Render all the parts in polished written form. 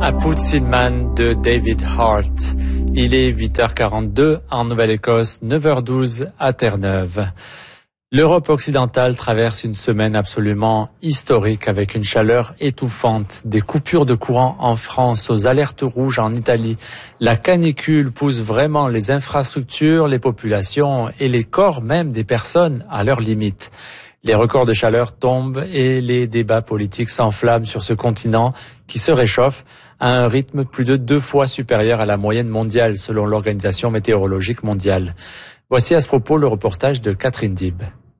A Putzin Man de David Hart. Il est 8h42 en Nouvelle-Écosse, 9h12 à Terre-Neuve. L'Europe occidentale traverse une semaine absolument historique avec une chaleur étouffante, des coupures de courant en France, aux alertes rouges en Italie. La canicule pousse vraiment les infrastructures, les populations et les corps même des personnes à leurs limites. Les records de chaleur tombent et les débats politiques s'enflamment sur ce continent qui se réchauffe à un rythme plus de 2 fois supérieur à la moyenne mondiale selon l'Organisation météorologique mondiale. Voici à ce propos le reportage de Catherine Dib.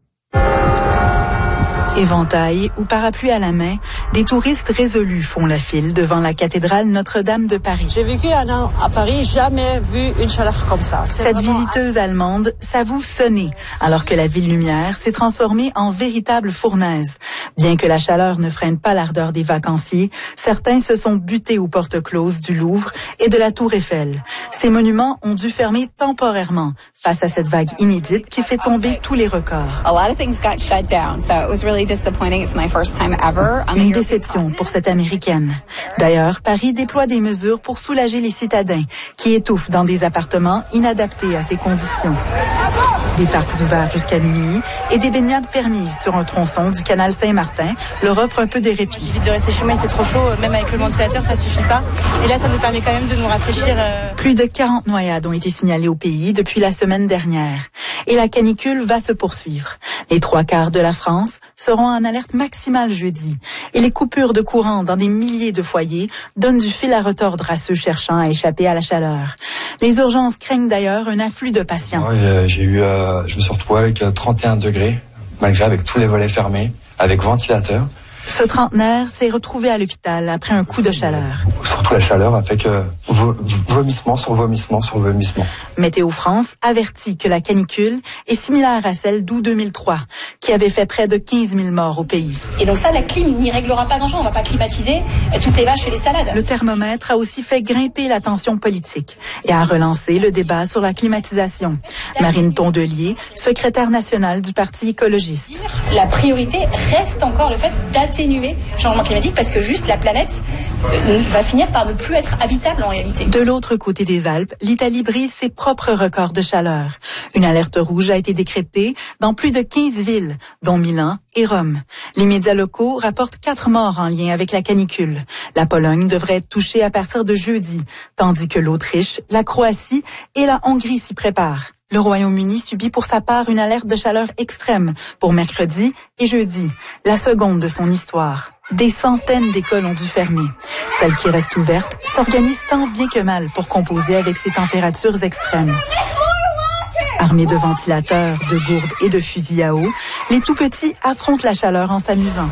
Éventail ou parapluie à la main, des touristes résolus font la file devant la cathédrale Notre-Dame de Paris. J'ai vécu un an à Paris, jamais vu une chaleur comme ça. Cette visiteuse allemande s'avoue sonner, alors que la ville lumière s'est transformée en véritable fournaise. Bien que la chaleur ne freine pas l'ardeur des vacanciers, certains se sont butés aux portes closes du Louvre et de la Tour Eiffel. Ces monuments ont dû fermer temporairement face à cette vague inédite qui fait tomber tous les records. Une déception pour cette Américaine. D'ailleurs, Paris déploie des mesures pour soulager les citadins qui étouffent dans des appartements inadaptés à ces conditions. Des parcs ouverts jusqu'à minuit et des baignades permises sur un tronçon du canal Saint-Martin leur offrent un peu de répit. J'évite de rester chez moi, il fait trop chaud, même avec le ventilateur, ça suffit pas. Et là, ça nous permet quand même de nous rafraîchir. Plus de 40 noyades ont été signalées au pays depuis la semaine dernière. Et la canicule va se poursuivre. Les 3/4 de la France seront en alerte maximale jeudi. Et les coupures de courant dans des milliers de foyers donnent du fil à retordre à ceux cherchant à échapper à la chaleur. Les urgences craignent d'ailleurs un afflux de patients. Je me suis retrouvé avec 31 degrés, malgré avec tous les volets fermés, avec ventilateur. Ce trentenaire s'est retrouvé à l'hôpital après un coup de chaleur. Surtout la chaleur a fait que vomissement sur vomissement sur vomissement. Météo France avertit que la canicule est similaire à celle d'août 2003, qui avait fait près de 15 000 morts au pays. Et donc ça, la clim n'y réglera pas grand-chose. On va pas climatiser toutes les vaches et les salades. Le thermomètre a aussi fait grimper la tension politique et a relancé le débat sur la climatisation. Marine Tondelier, secrétaire nationale du Parti écologiste. La priorité reste encore le fait d'atténuer le changement climatique parce que juste la planète va finir par ne plus être habitable en réalité. De l'autre côté des Alpes, l'Italie brise ses propres records de chaleur. Une alerte rouge a été décrétée dans plus de 15 villes, dont Milan et Rome. Les médias locaux rapportent 4 morts en lien avec la canicule. La Pologne devrait être touchée à partir de jeudi, tandis que l'Autriche, la Croatie et la Hongrie s'y préparent. Le Royaume-Uni subit pour sa part une alerte de chaleur extrême pour mercredi et jeudi, la seconde de son histoire. Des centaines d'écoles ont dû fermer. Celles qui restent ouvertes s'organisent tant bien que mal pour composer avec ces températures extrêmes. Armés de ventilateurs, de gourdes et de fusils à eau, les tout-petits affrontent la chaleur en s'amusant.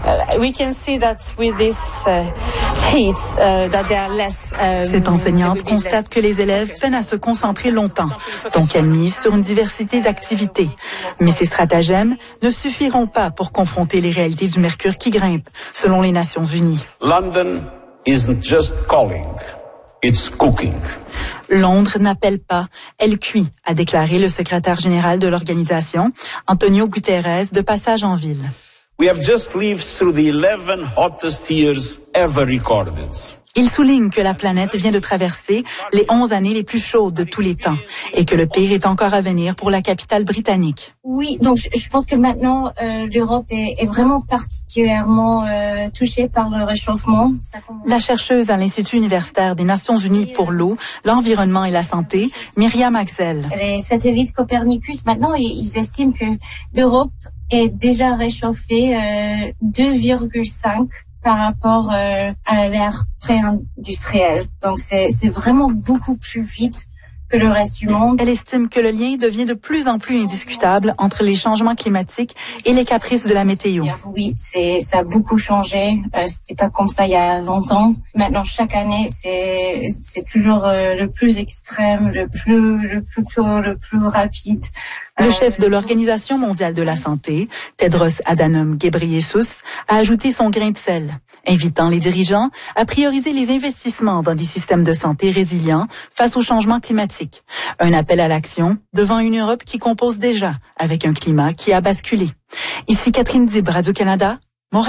Cette enseignante constate que les élèves peinent à se concentrer longtemps, donc elle mise sur une diversité d'activités. Mais ces stratagèmes ne suffiront pas pour confronter les réalités du mercure qui grimpe, selon les Nations Unies. London isn't just calling, it's cooking. Londres n'appelle pas, elle cuit, a déclaré le secrétaire général de l'organisation, Antonio Guterres, de passage en ville. We have just lived through the 11 hottest years ever recorded. Il souligne que la planète vient de traverser les 11 années les plus chaudes de tous les temps et que le pire est encore à venir pour la capitale britannique. Oui, donc je pense que maintenant l'Europe est vraiment particulièrement touchée par le réchauffement. La chercheuse à l'Institut universitaire des Nations Unies pour l'eau, l'environnement et la santé, Myriam Axel. Les satellites Copernicus, maintenant, ils estiment que l'Europe est déjà réchauffée 2,5 par rapport à l'ère pré-industrielle. Donc c'est vraiment beaucoup plus vite que le reste du monde. Elle estime que le lien devient de plus en plus indiscutable entre les changements climatiques et les caprices de la météo. Oui, ça a beaucoup changé. C'était pas comme ça il y a longtemps. Maintenant, chaque année, c'est toujours le plus extrême, le plus tôt, le plus rapide. Le chef de l'Organisation mondiale de la santé, Tedros Adhanom Ghebreyesus, a ajouté son grain de sel, invitant les dirigeants à prioriser les investissements dans des systèmes de santé résilients face au changement climatique. Un appel à l'action devant une Europe qui compose déjà avec un climat qui a basculé. Ici Catherine Dib, Radio-Canada.